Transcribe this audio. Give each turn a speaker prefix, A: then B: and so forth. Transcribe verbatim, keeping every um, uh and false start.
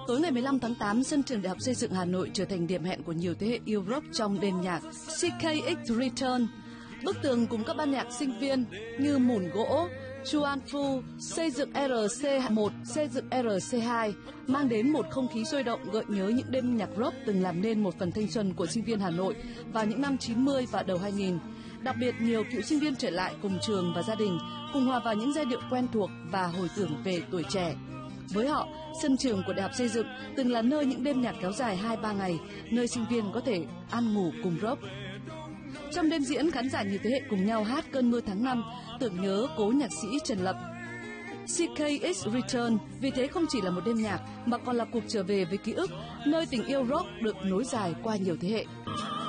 A: Tối ngày mười lăm tháng tám, sân trường Đại học Xây dựng Hà Nội trở thành điểm hẹn của nhiều thế hệ yêu rock trong đêm nhạc xê ca ích Return. Bức tường cùng các ban nhạc sinh viên như Mùn Gỗ, Chuan Phu, Xây dựng rờ xê một, Xây dựng rờ xê hai mang đến một không khí sôi động gợi nhớ những đêm nhạc rock từng làm nên một phần thanh xuân của sinh viên Hà Nội vào những năm chín mươi và đầu hai nghìn. Đặc biệt, nhiều cựu sinh viên trở lại cùng trường và gia đình, cùng hòa vào những giai điệu quen thuộc và hồi tưởng về tuổi trẻ. Với họ, sân trường của Đại học Xây dựng từng là nơi những đêm nhạc kéo dài hai ba ngày, nơi sinh viên có thể ăn ngủ cùng rock. Trong đêm diễn, khán giả nhiều thế hệ cùng nhau hát Cơn mưa tháng năm, tưởng nhớ cố nhạc sĩ Trần Lập. xê ca ích Return vì thế không chỉ là một đêm nhạc mà còn là cuộc trở về với ký ức, nơi tình yêu rock được nối dài qua nhiều thế hệ.